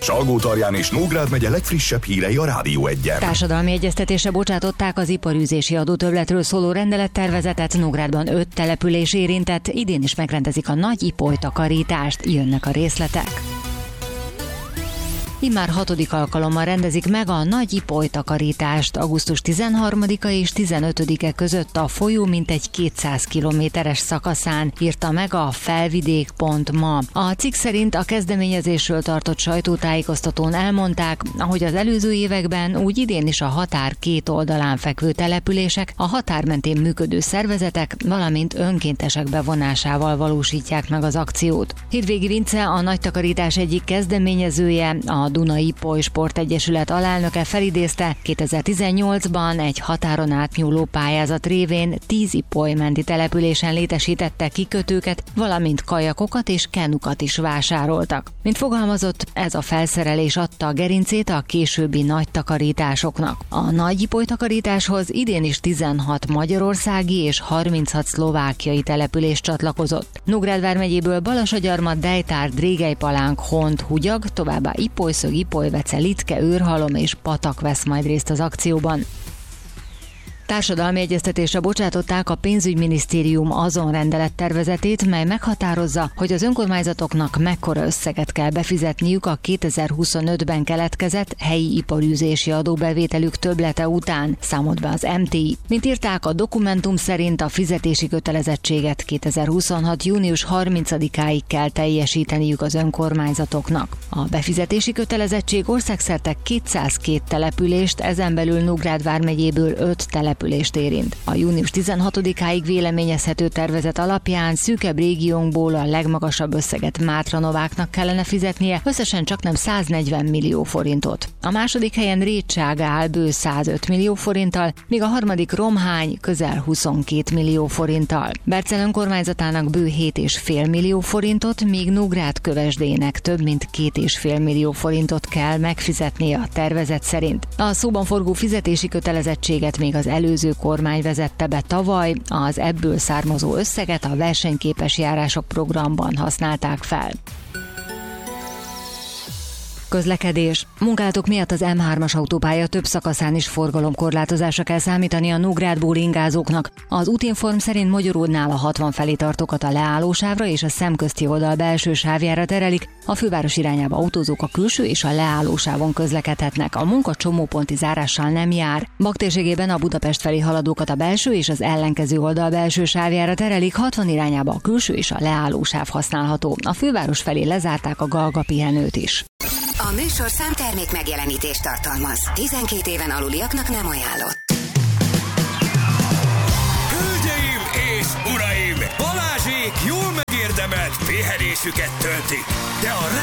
Salgótarján és Nógrád megye legfrissebb hírei a Rádió Egyen. Társadalmi egyeztetésre bocsátották az iparűzési adótöbbletről szóló rendelettervezetet. Nógrádban 5 település érintett, idén is megrendezik a nagy ipolytakarítást, jönnek a részletek. Immár 6. alkalommal rendezik meg a nagy ipolytakarítást. Augusztus 13-a és 15-e között a folyó mintegy 200 kilométeres szakaszán, írta meg a felvidék.ma. A cikk szerint a kezdeményezésről tartott sajtótájékoztatón elmondták, ahogy az előző években, úgy idén is a határ két oldalán fekvő települések, a határ mentén működő szervezetek, valamint önkéntesek bevonásával valósítják meg az akciót. Hétvégi Vince, a nagy takarítás egyik kezdeményezője, a Dunai Ipoly Sportegyesület alelnöke felidézte, 2018-ban egy határon átnyúló pályázat révén 10 ipolymenti településen létesítette kikötőket, valamint kajakokat és kenukat is vásároltak. Mint fogalmazott, ez a felszerelés adta a gerincét a későbbi nagy takarításoknak. A nagy ipolytakarításhoz idén is 16 magyarországi és 36 szlovákiai település csatlakozott. Nógrád vármegyéből Balassagyarmat, Dejtár, Drégelypalánk, Hont, Húgyag, továbbá Ipolyszög, Ipolyvece, Litke, Őrhalom és Patak vesz majd részt az akcióban. Társadalmi egyeztetésre bocsátották a pénzügyminisztérium azon rendelettervezetét, mely meghatározza, hogy az önkormányzatoknak mekkora összeget kell befizetniük a 2025-ben keletkezett helyi iparűzési adóbevételük többlete után, számolt be az MTI. Mint írták, a dokumentum szerint a fizetési kötelezettséget 2026. június 30-áig kell teljesíteniük az önkormányzatoknak. A befizetési kötelezettség országszerte 202 települést, ezen belül Nógrád vármegyéből 5 települést érint. A június 16-áig véleményezhető tervezet alapján szűkebb régiónkból a legmagasabb összeget Mátranováknak kellene fizetnie, összesen csaknem 140 millió forintot. A második helyen Rétság áll bő 105 millió forinttal, míg a harmadik Romhány közel 22 millió forinttal. Bercel önkormányzatának bő 7,5 millió forintot, míg Nógrád-Kövesdének több mint 2,5 millió forintot kell megfizetnie a tervezet szerint. A szóban forgó fizetési kötelezettséget még az előző kormány vezette be tavaly, az ebből származó összeget a versenyképes járások programban használták fel. Közlekedés. Munkálatok miatt az M3-as autópálya több szakaszán is forgalomkorlátozásra kell számítani a Nógrádból ingázóknak. Az útinform szerint Mogyoródnál a 60 felé tartókat a leállósávra és a szemközti oldal belső sávjára terelik, a főváros irányába autózók a külső és a leállósávon közlekedhetnek. A munka csomóponti zárással nem jár. Bak térségében a Budapest felé haladókat a belső és az ellenkező oldal belső sávjára terelik, 60 irányába a külső és a leállósáv használható. A főváros felé lezárták a Galga pihenőt is. A műsorszám termék megjelenítést tartalmaz. 12 éven aluliaknak nem ajánlott. Hölgyeim és uraim! Balázsék jól megérdemelt pihenésüket töltik, de a